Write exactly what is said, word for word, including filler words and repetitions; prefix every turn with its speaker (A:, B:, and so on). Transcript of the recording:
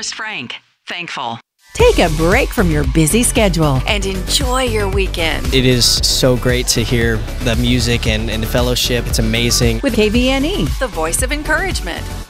A: Forrest Frank. Thankful.
B: Take a break from your busy schedule
A: And enjoy your weekend.
C: It is so great to hear the music and, and the fellowship. It's amazing.
B: with K V N E.
A: The voice of encouragement.